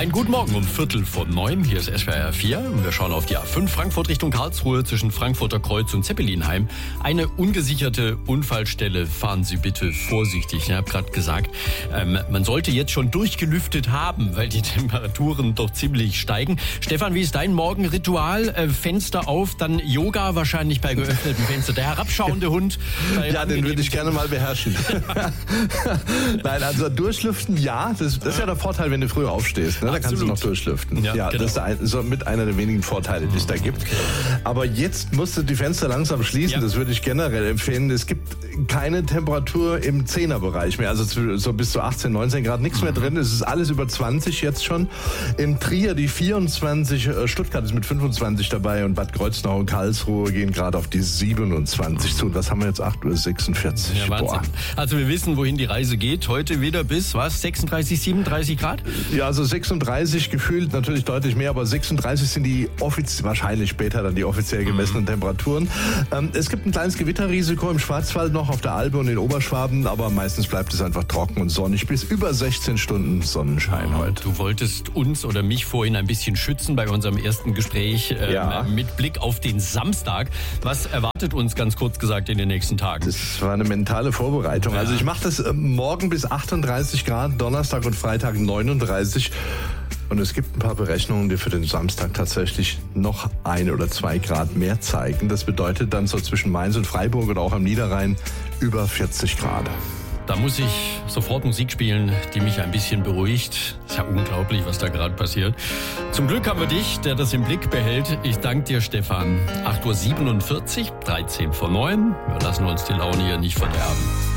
Einen guten Morgen um 8:45. Hier ist SWR 4. Und wir schauen auf die A5 Frankfurt Richtung Karlsruhe zwischen Frankfurter Kreuz und Zeppelinheim. Eine ungesicherte Unfallstelle. Fahren Sie bitte vorsichtig. Ich habe gerade gesagt, man sollte jetzt schon durchgelüftet haben, weil die Temperaturen doch ziemlich steigen. Stefan, wie ist dein Morgenritual? Fenster auf, dann Yoga wahrscheinlich bei geöffnetem Fenster. Der herabschauende Hund. Ja, den würde ich gerne mal beherrschen. Nein, also durchlüften, ja. Das ist ja der Vorteil, wenn du früh aufstehst. Ne? Da kannst du noch durchlüften. Ja, genau. Das ist so mit einer der wenigen Vorteile, die es da gibt. Aber jetzt musst du die Fenster langsam schließen. Ja. Das würde ich generell empfehlen. Es gibt keine Temperatur im 10er-Bereich mehr. Also so bis zu 18, 19 Grad nichts mehr drin. Es ist alles über 20 jetzt schon. Im Trier die 24, Stuttgart ist mit 25 dabei und Bad Kreuznach und Karlsruhe gehen gerade auf die 27 zu. Was haben wir jetzt? 8:46 Uhr. Ja, Wahnsinn. Also wir wissen, wohin die Reise geht. Heute wieder bis, 36, 37 Grad? Ja, also 36 gefühlt natürlich deutlich mehr, aber 36 sind die wahrscheinlich später dann die offiziell gemessenen Temperaturen. Es gibt ein kleines Gewitterrisiko im Schwarzwald noch, auf der Alpe und in Oberschwaben, aber meistens bleibt es einfach trocken und sonnig bis über 16 Stunden Sonnenschein heute. Du wolltest uns oder mich vorhin ein bisschen schützen bei unserem ersten Gespräch mit Blick auf den Samstag. Was erwartet uns ganz kurz gesagt in den nächsten Tagen? Das war eine mentale Vorbereitung. Also ich mache das morgen bis 38 Grad, Donnerstag und Freitag 39. Und es gibt ein paar Berechnungen, die für den Samstag tatsächlich noch 1 oder 2 Grad mehr zeigen. Das bedeutet dann so zwischen Mainz und Freiburg oder auch am Niederrhein über 40 Grad. Da muss ich sofort Musik spielen, die mich ein bisschen beruhigt. Ist ja unglaublich, was da gerade passiert. Zum Glück haben wir dich, der das im Blick behält. Ich danke dir, Stefan. 8:47 Uhr, 13 vor 9. Wir lassen uns die Laune hier nicht verderben.